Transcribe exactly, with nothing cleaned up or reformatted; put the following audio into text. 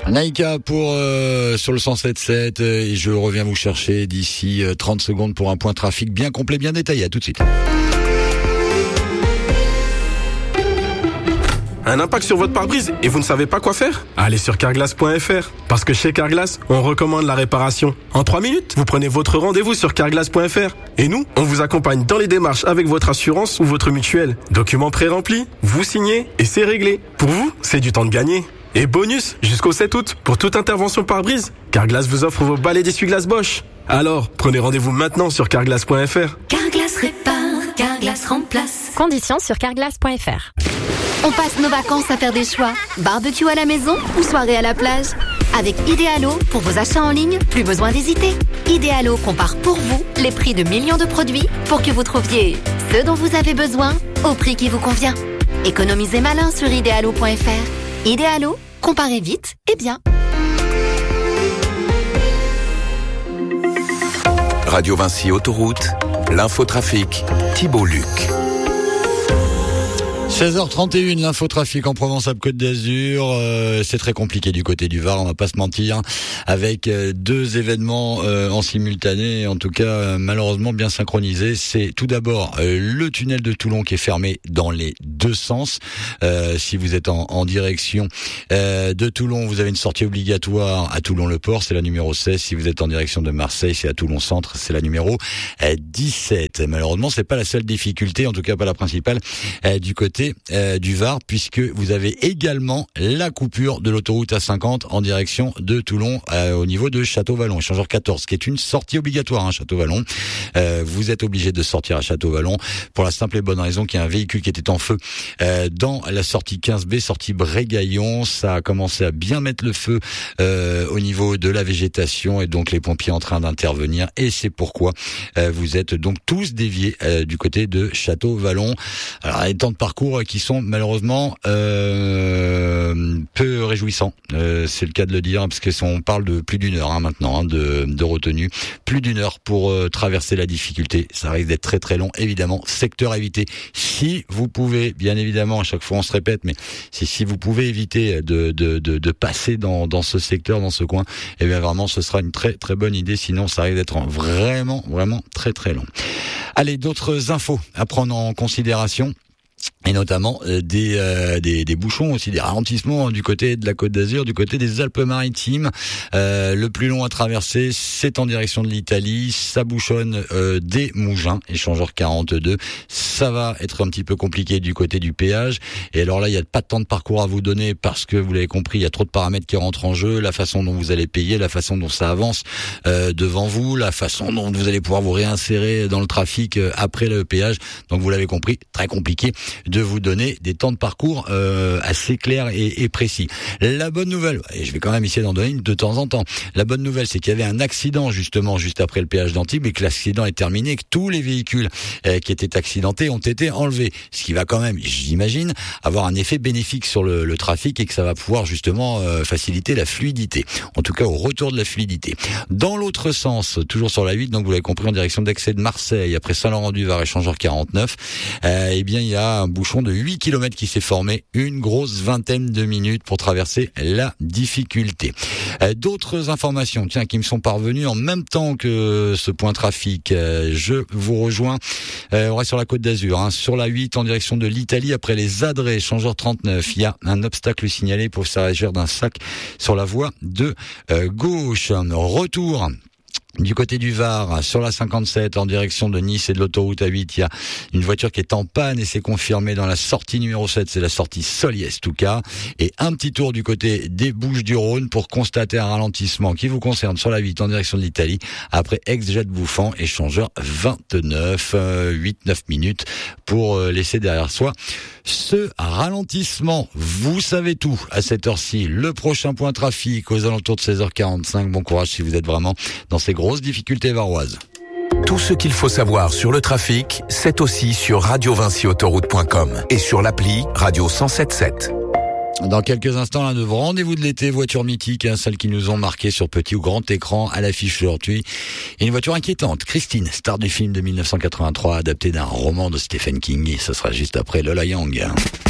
Naïka pour euh, sur le cent sept sept euh, et je reviens vous chercher d'ici euh, trente secondes pour un point trafic bien complet, bien détaillé. À tout de suite. Un impact sur votre pare-brise et vous ne savez pas quoi faire? Allez sur carglass point f r. Parce que chez Carglass, on recommande la réparation. En trois minutes, vous prenez votre rendez-vous sur carglass point f r. Et nous, on vous accompagne dans les démarches avec votre assurance ou votre mutuelle. Documents pré-remplis, vous signez et c'est réglé. Pour vous, c'est du temps de gagner. Et bonus, jusqu'au sept août, pour toute intervention pare-brise, Carglass vous offre vos balais d'essuie-glace Bosch. Alors, prenez rendez-vous maintenant sur carglass point f r. Carglass répare, Carglass remplace. Conditions sur carglass point f r. On passe nos vacances à faire des choix. Barbecue à la maison ou soirée à la plage. Avec Idealo, pour vos achats en ligne, plus besoin d'hésiter. Idealo compare pour vous les prix de millions de produits pour que vous trouviez ce dont vous avez besoin au prix qui vous convient. Économisez malin sur idealo point f r. Idealo, comparez vite et bien. Radio Vinci Autoroute, l'infotrafic, Thibault Luc. seize heures trente et une, l'infotrafic en Provence-Alpes-Côte d'Azur. Euh, c'est très compliqué du côté du Var, on va pas se mentir, avec euh, deux événements euh, en simultané, en tout cas euh, malheureusement bien synchronisés. C'est tout d'abord euh, le tunnel de Toulon qui est fermé dans les deux sens. Euh, si vous êtes en, en direction euh, de Toulon, vous avez une sortie obligatoire à Toulon-le-Port, c'est la numéro seize. Si vous êtes en direction de Marseille, c'est à Toulon-Centre, c'est la numéro euh, dix-sept. Malheureusement, c'est pas la seule difficulté, en tout cas pas la principale, euh, du côté Euh, du Var, puisque vous avez également la coupure de l'autoroute A cinquante en direction de Toulon euh, au niveau de Château-Vallon, échangeur quatorze, qui est une sortie obligatoire, hein, Château-Vallon. Euh, vous êtes obligé de sortir à Château-Vallon pour la simple et bonne raison qu'il y a un véhicule qui était en feu euh, dans la sortie quinze B, sortie Brégaillon. Ça a commencé à bien mettre le feu euh, au niveau de la végétation et donc les pompiers en train d'intervenir, et c'est pourquoi euh, vous êtes donc tous déviés euh, du côté de Château-Vallon. Alors les temps de parcours qui sont malheureusement euh, peu réjouissants, euh, c'est le cas de le dire, parce que on parle de plus d'une heure hein, maintenant hein, de, de retenue, plus d'une heure pour euh, traverser la difficulté. Ça risque d'être très très long, évidemment. Secteur à éviter. Si vous pouvez, bien évidemment, à chaque fois on se répète, mais si, si vous pouvez éviter de, de, de, de passer dans, dans ce secteur, dans ce coin, eh bien vraiment ce sera une très très bonne idée. Sinon, ça risque d'être vraiment vraiment très très long. Allez, d'autres infos à prendre en considération. Et notamment euh, des, euh, des des bouchons aussi, des ralentissements du côté de la Côte d'Azur, du côté des Alpes-Maritimes. Euh, le plus long à traverser, c'est en direction de l'Italie. Ça bouchonne euh, des Mougins, échangeur quarante-deux. Ça va être un petit peu compliqué du côté du péage. Et alors là, il n'y a pas de temps de parcours à vous donner parce que vous l'avez compris, il y a trop de paramètres qui rentrent en jeu. La façon dont vous allez payer, la façon dont ça avance euh, devant vous, la façon dont vous allez pouvoir vous réinsérer dans le trafic euh, après le péage. Donc vous l'avez compris, très compliqué de vous donner des temps de parcours euh, assez clairs et, et précis. La bonne nouvelle, et je vais quand même essayer d'en donner une de temps en temps, la bonne nouvelle, c'est qu'il y avait un accident justement juste après le péage d'Antibes et que l'accident est terminé, que tous les véhicules euh, qui étaient accidentés ont été enlevés. Ce qui va quand même, j'imagine, avoir un effet bénéfique sur le, le trafic et que ça va pouvoir justement euh, faciliter la fluidité. En tout cas, au retour de la fluidité. Dans l'autre sens, toujours sur la huit, donc vous l'avez compris, en direction d'Aix et de Marseille, après Saint-Laurent-du-Var, échangeur quarante-neuf, euh, eh bien il y a un bouchon de huit kilomètres qui s'est formé, une grosse vingtaine de minutes pour traverser la difficulté. Euh, d'autres informations, tiens, qui me sont parvenues en même temps que ce point trafic. Euh, je vous rejoins, euh, on reste sur la Côte d'Azur, hein, sur la huit en direction de l'Italie, après les Adrets, échangeur trente-neuf, il y a un obstacle signalé pour s'agir d'un sac sur la voie de euh, gauche. Retour du côté du Var, sur la cinquante-sept, en direction de Nice et de l'autoroute A huit, il y a une voiture qui est en panne et c'est confirmé dans la sortie numéro sept, c'est la sortie Soliès-Touca. Et un petit tour du côté des Bouches-du-Rhône pour constater un ralentissement qui vous concerne sur la huit en direction de l'Italie, après Aix-Jet-Bouffant, échangeur vingt-neuf, huit neuf minutes pour laisser derrière soi ce ralentissement. Vous savez tout à cette heure-ci. Le prochain point trafic aux alentours de seize heures quarante-cinq. Bon courage si vous êtes vraiment dans ces grosses difficultés varoises. Tout ce qu'il faut savoir sur le trafic, c'est aussi sur radio vinci autoroute point com et sur l'appli Radio cent sept sept. Dans quelques instants, l'un de vos rendez-vous de l'été, voitures mythiques, hein, celles qui nous ont marqué sur petit ou grand écran à l'affiche aujourd'hui. Et une voiture inquiétante, Christine, star du film de mille neuf cent quatre-vingt-trois, adapté d'un roman de Stephen King. Et ce sera juste après Lola Young.